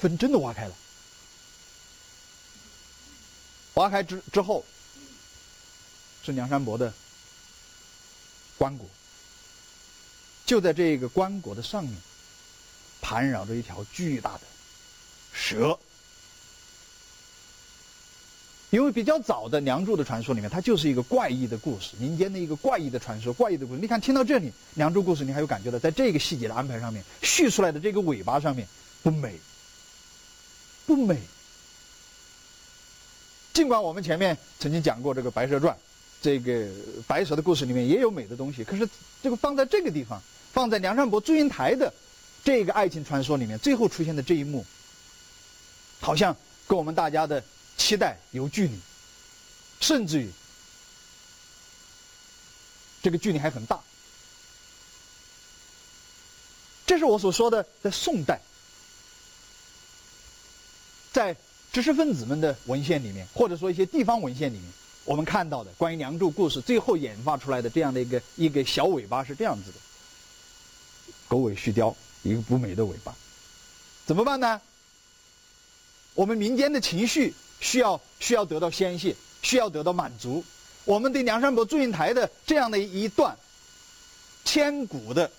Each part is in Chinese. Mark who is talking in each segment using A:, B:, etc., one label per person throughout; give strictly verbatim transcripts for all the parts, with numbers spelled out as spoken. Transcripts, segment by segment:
A: 坟真的挖开了。挖开之之后，是梁山伯的棺椁。就在这个棺椁的上面，盘绕着一条巨大的蛇。因为比较早的梁祝的传说里面，它就是一个怪异的故事，民间的一个怪异的传说，怪异的故事。你看，听到这里，梁祝故事，你还有感觉到，在这个细节的安排上面，叙出来的这个尾巴上面不美，不美。尽管我们前面曾经讲过这个《白蛇传》，这个白蛇的故事里面也有美的东西，可是这个放在这个地方，放在梁山伯祝英台的这个爱情传说里面，最后出现的这一幕，好像跟我们大家的期待有距离，甚至于这个距离还很大。这是我所说的，在宋代，在知识分子们的文献里面，或者说一些地方文献里面，我们看到的关于梁祝故事最后演化出来的这样的一个一个小尾巴是这样子的：狗尾续貂，一个不美的尾巴。怎么办呢？我们民间的情绪需要需要得到宣泄，需要得到满足。我们对梁山伯祝英台的这样的一段千古的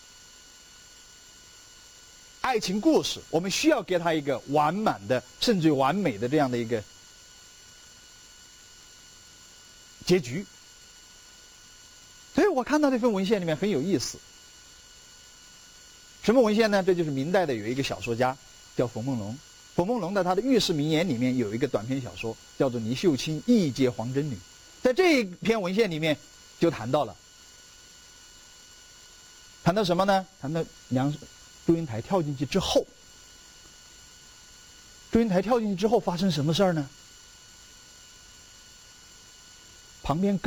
A: 爱情故事，我们需要给他一个完满的，甚至于完美的这样的一个结局。所以我看到这份文献里面很有意思。什么文献呢？这就是明代的有一个小说家叫冯梦龙。冯梦龙的他的御世名言里面有一个短篇小说叫做《倪秀清义结黄针女》。在这一篇文献里面就谈到了，谈到什么呢？谈到梁祝英台跳进去之后，祝英台跳进去之后发生什么事儿呢？旁边跟